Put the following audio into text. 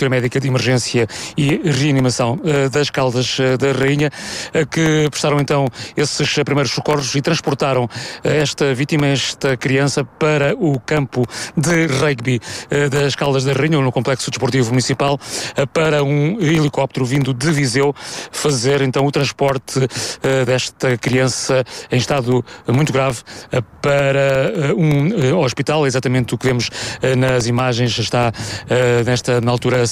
Viatura Médica de Emergência e Reanimação das Caldas da Rainha, que prestaram então esses primeiros socorros e transportaram esta vítima, esta criança, para o campo de rugby das Caldas da Rainha, no Complexo Desportivo Municipal, para um helicóptero vindo de Viseu fazer então o transporte desta criança em estado muito grave para um hospital. Exatamente o que vemos nas imagens, está na altura